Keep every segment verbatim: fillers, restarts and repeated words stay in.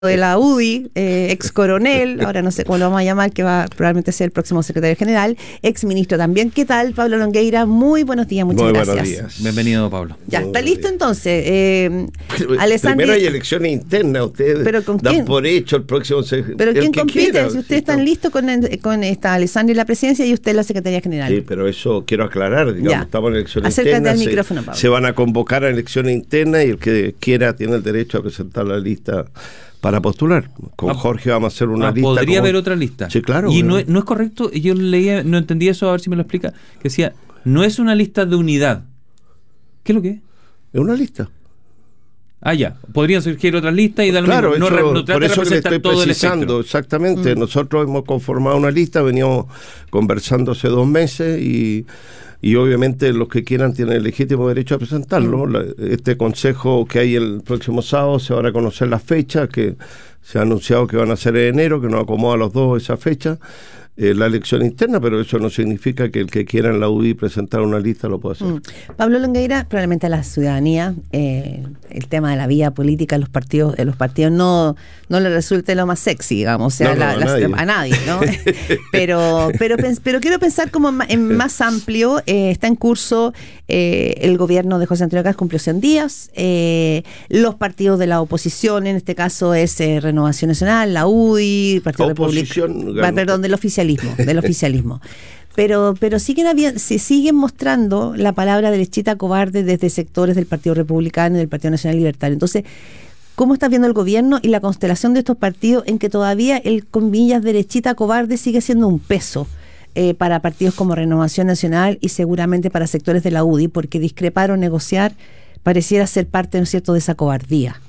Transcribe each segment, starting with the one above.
de la U D I, eh, ex coronel, ahora no sé cómo lo vamos a llamar, que va probablemente ser el próximo secretario general, ex ministro también. ¿Qué tal, Pablo Longueira? Muy buenos días, muchas Muy gracias. Buenos días. Bienvenido, Pablo. Ya, Muy ¿está listo bien. entonces? Eh, Alessandri... Primero hay elecciones internas, ustedes ¿Pero con dan quién? por hecho el próximo secretario. ¿Pero quién compite? Quiera, si ustedes están listos con, con esta Alessandri en la presidencia y usted en la Secretaría General. Sí, pero eso quiero aclarar, digamos, Ya. estamos en elecciones Acércate internas. al Se, micrófono, Pablo. se van a convocar a elecciones internas y el que quiera tiene el derecho a presentar la lista para postular. Con Ah, Jorge vamos a hacer una ah, lista. Podría como... haber otra lista. Sí, claro. Y bueno. no es, no es correcto, yo leía, no entendí eso, a ver si me lo explica, que decía, no es una lista de unidad. ¿Qué es lo que es? Es una lista. Ah, ya. Podrían surgir otras listas y dar lo Claro, mismo. No, eso, re- no trata por de eso que le representar estoy todo el precisando, espectro. exactamente. Mm. Nosotros hemos conformado una lista, veníamos conversando hace dos meses y, y obviamente los que quieran tienen el legítimo derecho a presentarlo. Mm. La, este consejo que hay el próximo sábado se van a conocer las fechas, que se ha anunciado que van a ser en enero, que nos acomoda a los dos esa fecha. Eh, la elección interna, pero eso no significa que el que quiera en la U D I presentar una lista lo pueda hacer. Mm. Pablo Longueira, probablemente a la ciudadanía, eh, el tema de la vía política, los partidos, eh, los partidos no, no le resulte lo más sexy, digamos, o sea, No, no, la, a la, nadie. a nadie, ¿no? pero, pero, pens- pero quiero pensar como ma- en más amplio. Eh, está en curso eh, el gobierno de José Antonio Caz, cumplió cien días, eh, los partidos de la oposición, en este caso es eh, Renovación Nacional, la U D I, el Partido Oposición, Republicano, ganó. perdón, del oficialismo, del oficialismo. Pero, pero siguen habi- se siguen mostrando la palabra derechita cobarde desde sectores del Partido Republicano y del Partido Nacional Libertario. Entonces, ¿cómo está viendo el gobierno y la constelación de estos partidos en que todavía el, comillas, derechita cobarde sigue siendo un peso eh, para partidos como Renovación Nacional y seguramente para sectores de la U D I, porque discrepar o negociar pareciera ser parte, ¿no es cierto?, de esa cobardía?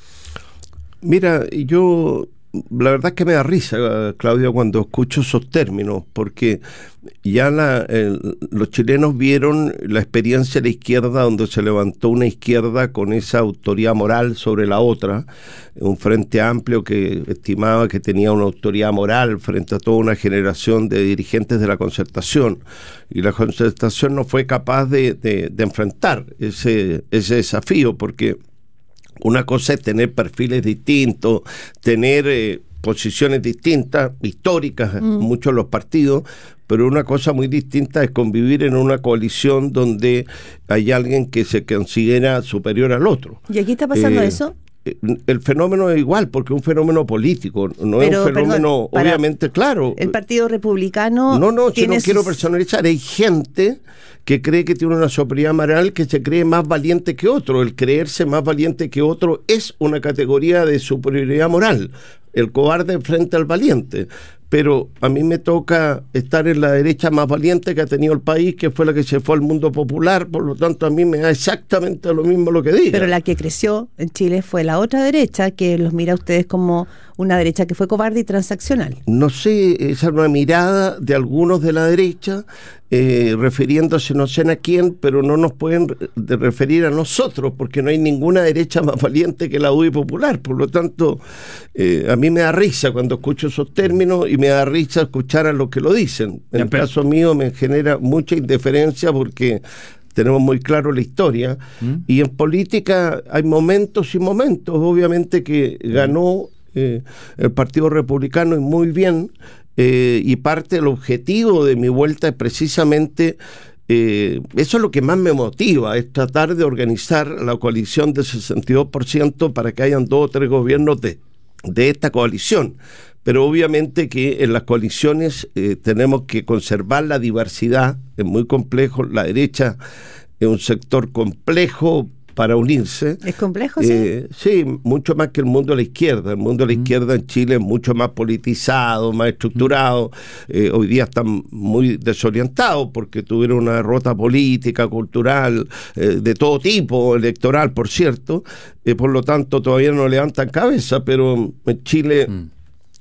Mira, yo la verdad es que me da risa, Claudio, cuando escucho esos términos, porque ya la, el, los chilenos vieron la experiencia de la izquierda, donde se levantó una izquierda con esa autoridad moral sobre la otra, un frente amplio que estimaba que tenía una autoridad moral frente a toda una generación de dirigentes de la concertación, y la concertación no fue capaz de, de, de enfrentar ese, ese desafío, porque una cosa es tener perfiles distintos, tener eh, posiciones distintas, históricas, mm. muchos de los partidos, pero una cosa muy distinta es convivir en una coalición donde hay alguien que se considera superior al otro. ¿Y aquí está pasando eh, eso? El fenómeno es igual, porque es un fenómeno político, no pero, es un fenómeno, perdón, obviamente, claro. El Partido Republicano... No, no, yo no sus... quiero personalizar. Hay gente que cree que tiene una superioridad moral, que se cree más valiente que otro. El creerse más valiente que otro es una categoría de superioridad moral. El cobarde frente al valiente. Pero a mí me toca estar en la derecha más valiente que ha tenido el país, que fue la que se fue al mundo popular, por lo tanto a mí me da exactamente lo mismo lo que diga. Pero la que creció en Chile fue la otra derecha, que los mira a ustedes como una derecha que fue cobarde y transaccional. No sé, esa es una mirada de algunos de la derecha, eh, refiriéndose no sé a quién, pero no nos pueden re- de referir a nosotros, porque no hay ninguna derecha más valiente que la U D I Popular. Por lo tanto, eh, a mí me da risa cuando escucho esos términos y me da risa escuchar a los que lo dicen. En el caso mío me genera mucha indiferencia porque tenemos muy claro la historia, ¿Mm? Y en política hay momentos y momentos. Obviamente que ganó eh, el Partido Republicano y muy bien, eh, y parte del objetivo de mi vuelta es precisamente Eh, eso es lo que más me motiva, es tratar de organizar la coalición del sesenta y dos por ciento para que hayan dos o tres gobiernos de, de esta coalición. Pero obviamente que en las coaliciones eh, tenemos que conservar la diversidad, es muy complejo, la derecha es un sector complejo para unirse. ¿Es complejo, eh, sí? Sí, mucho más que el mundo de la izquierda. El mundo de la mm. izquierda en Chile es mucho más politizado, más estructurado. Eh, hoy día están muy desorientados porque tuvieron una derrota política, cultural, eh, de todo tipo, electoral, por cierto. Eh, por lo tanto, todavía no levantan cabeza, pero en Chile... Mm.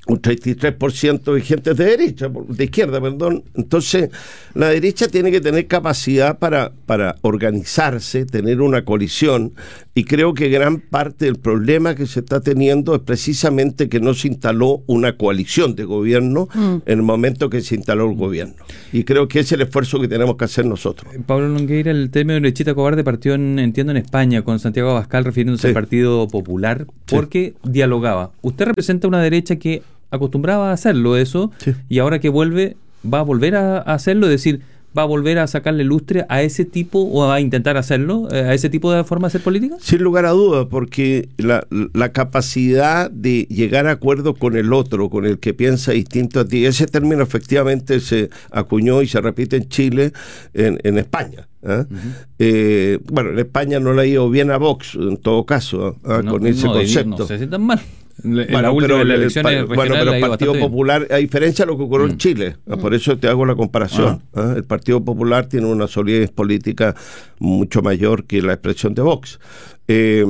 un treinta y tres por ciento de gente de derecha, de izquierda, perdón. Entonces, la derecha tiene que tener capacidad para, para organizarse, tener una coalición, y creo que gran parte del problema que se está teniendo es precisamente que no se instaló una coalición de gobierno mm. en el momento que se instaló el gobierno. Y creo que ese es el esfuerzo que tenemos que hacer nosotros. Pablo Longueira, el término de derechita cobarde partió, en, entiendo, en España, con Santiago Abascal refiriéndose sí. al Partido Popular, porque sí. dialogaba. Usted representa una derecha que acostumbraba a hacerlo eso, sí. y ahora que vuelve, va a volver a hacerlo, es decir, va a volver a sacarle lustre a ese tipo, o a intentar hacerlo, a ese tipo de forma de hacer política. Sin lugar a dudas, porque la, la capacidad de llegar a acuerdo con el otro, con el que piensa distinto a ti, ese término efectivamente se acuñó y se repite en Chile, en, en España. ¿Eh? Uh-huh. Eh, bueno, en España no le ha ido bien a Vox, en todo caso, ¿eh? no, con ese no, concepto. No sé si tan mal. Le, bueno, la pero, la elección el, bueno, pero el Partido Popular, a diferencia de lo que ocurrió mm. en Chile, mm. por eso te hago la comparación. Ah. ¿eh? El Partido Popular tiene una solidez política mucho mayor que la expresión de Vox. Eh,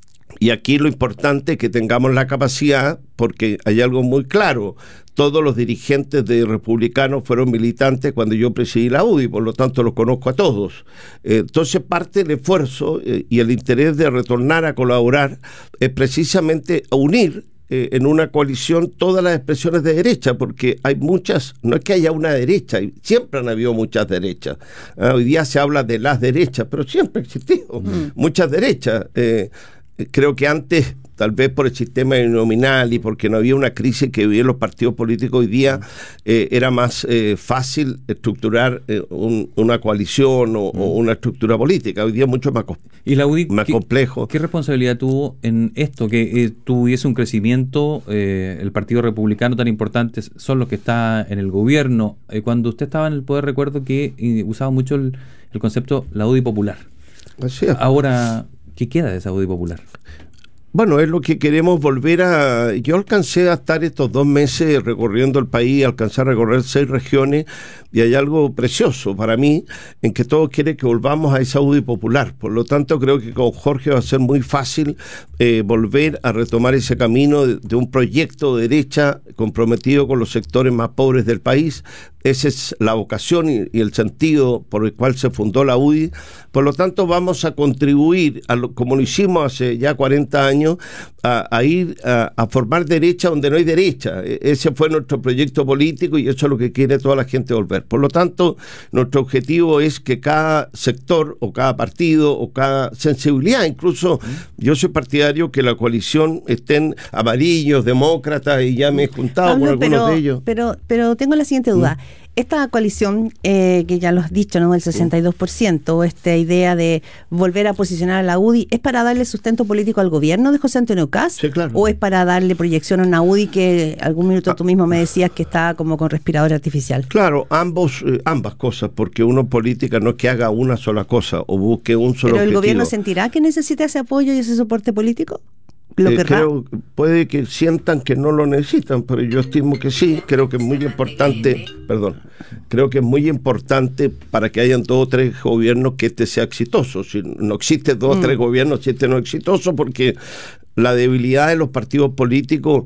y aquí lo importante es que tengamos la capacidad, porque hay algo muy claro. Todos los dirigentes de republicanos fueron militantes cuando yo presidí la U D I, por lo tanto los conozco a todos. Eh, entonces parte del esfuerzo eh, y el interés de retornar a colaborar es precisamente unir eh, en una coalición todas las expresiones de derecha, porque hay muchas, no es que haya una derecha, siempre han habido muchas derechas. Ah, hoy día se habla de las derechas, pero siempre ha existido mm. muchas derechas. Eh, creo que antes, tal vez por el sistema nominal y porque no había una crisis que vivían los partidos políticos, hoy día eh, era más eh, fácil estructurar eh, un, una coalición o, mm. o una estructura política. Hoy día es mucho más, ¿Y la U D I, más ¿qué, complejo. ¿Qué responsabilidad tuvo en esto? Que eh, tuviese un crecimiento, eh, el Partido Republicano tan importante son los que está en el gobierno. Eh, cuando usted estaba en el poder, recuerdo que eh, usaba mucho el, el concepto la U D I popular. Así es. Ahora, ¿qué queda de esa U D I popular? Bueno, es lo que queremos volver a... Yo alcancé a estar estos dos meses recorriendo el país, alcancé a recorrer seis regiones, y hay algo precioso para mí en que todos quieren que volvamos a esa U D I popular. Por lo tanto, creo que con Jorge va a ser muy fácil eh, volver a retomar ese camino de, de un proyecto de derecha comprometido con los sectores más pobres del país. Esa es la vocación y, y el sentido por el cual se fundó la U D I. Por lo tanto, vamos a contribuir, a lo, como lo hicimos hace ya cuarenta años, a, a ir a, a formar derecha donde no hay derecha. E- ese fue nuestro proyecto político y eso es lo que quiere toda la gente volver. Por lo tanto, nuestro objetivo es que cada sector o cada partido o cada sensibilidad, incluso yo soy partidario que la coalición estén amarillos, demócratas, y ya me he juntado Pablo, con algunos pero, de ellos. Pero, pero tengo la siguiente duda. ¿Mm? Esta coalición, eh, que ya lo has dicho, ¿no? El sesenta y dos por ciento, esta idea de volver a posicionar a la U D I, ¿es para darle sustento político al gobierno de José Antonio Kast? Sí, claro. ¿O es para darle proyección a una U D I que algún minuto tú mismo me decías que está como con respirador artificial? Claro, ambos, eh, ambas cosas, porque uno en política no es que haga una sola cosa o busque un solo ¿Pero el objetivo. gobierno sentirá que necesita ese apoyo y ese soporte político? ¿Lo Eh, querrá? creo, puede que sientan que no lo necesitan, pero yo estimo que sí. Creo que es muy importante, perdón, creo que es muy importante para que hayan dos o tres gobiernos que este sea exitoso. Si no existe dos o Mm. tres gobiernos, si este no es exitoso, porque la debilidad de los partidos políticos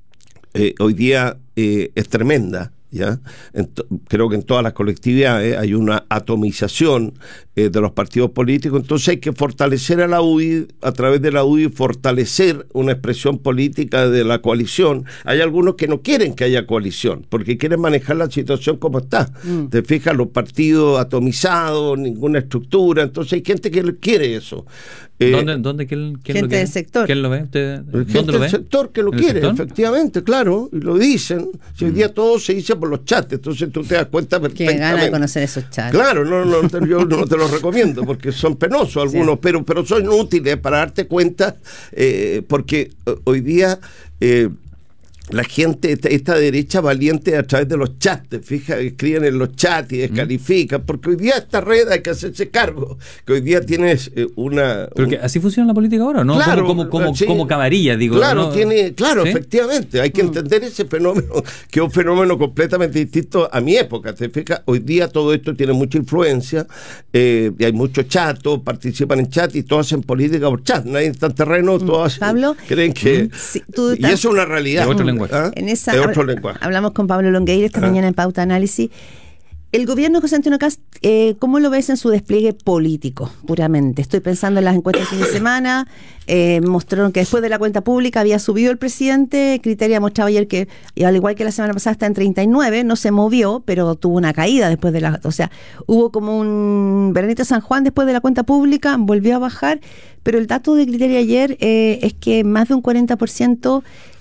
eh, hoy día eh, es tremenda. ¿Ya? En to- creo que en todas las colectividades hay una atomización eh, de los partidos políticos, entonces hay que fortalecer a la U D I, a través de la U D I fortalecer una expresión política de la coalición. Hay algunos que no quieren que haya coalición, porque quieren manejar la situación como está. Mm. Te fijas, los partidos atomizados, ninguna estructura, entonces hay gente que quiere eso. Eh, ¿Dónde, dónde quién, quién gente lo quiere? del sector. ¿Quién lo ve? ¿Usted, gente ¿Dónde lo ve? del sector que lo ¿En el quiere, sector? efectivamente, claro, y lo dicen. Si hoy día todo se dice por los chats, entonces tú te das cuenta Qué perfectamente. gana de conocer esos chats. Claro, no, no, te- yo no te los recomiendo porque son penosos algunos, Sí. pero, pero son útiles para darte cuenta, eh, porque eh, hoy día eh, la gente, esta, esta derecha valiente a través de los chats, te fijas, escriben en los chats y descalifican, porque hoy día esta red hay que hacerse cargo, que hoy día tienes eh, una... Pero un- que así funciona la política ahora, ¿no? Claro, como, como, como, sí. como camarilla, digo. Claro, ¿no? tiene, claro, ¿Sí? efectivamente, hay que entender ese fenómeno, que es un fenómeno completamente distinto a mi época. ¿Te fijas? Hoy día todo esto tiene mucha influencia, eh, y hay muchos chats, todos participan en chat y todos hacen política por chat. Nadie está en terreno, todos Pablo, creen que... sí, tú y estás- eso es una realidad. Y otro Mm. lenguaje. ¿Ah? En esa, es otro lenguaje. Hablamos con Pablo Longueira esta ¿Ah? mañana en Pauta Análisis. El gobierno de José Antonio Kast, eh, ¿cómo lo ves en su despliegue político, puramente? Estoy pensando en las encuestas del fin de semana, eh, mostraron que después de la cuenta pública había subido el presidente, Criteria mostraba ayer que, al igual que la semana pasada, está en treinta y nueve, no se movió, pero tuvo una caída después de la... O sea, hubo como un veranito San Juan después de la cuenta pública, volvió a bajar, pero el dato de Criteria ayer eh, es que más de un cuarenta por ciento